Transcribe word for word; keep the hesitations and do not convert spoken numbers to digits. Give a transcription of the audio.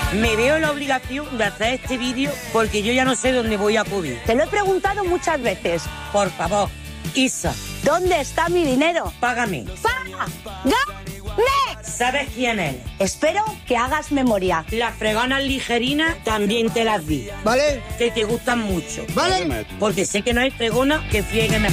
Me veo en la obligación de hacer este vídeo porque yo ya no sé dónde voy a acudir. Te lo he preguntado muchas veces. Por favor, Isa, ¿Dónde está mi dinero? págame. ¡Págame! ¿Sabes quién es? Espero que hagas memoria. Las fregonas ligerinas también te las di. ¿Vale? Que te gustan mucho. ¿Vale? Porque sé que no hay fregona que friegue mejor.